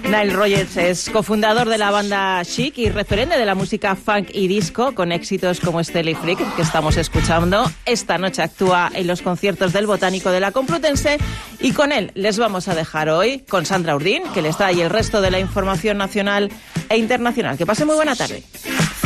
Nile Rodgers es cofundador de la banda Chic y referente de la música funk y disco, con éxitos como Stella Freak, que estamos escuchando. Esta noche actúa en los conciertos del Botánico de la Complutense y con él les vamos a dejar hoy con Sandra Urdín, que les trae el resto de la información nacional e internacional. Que pase muy buena tarde.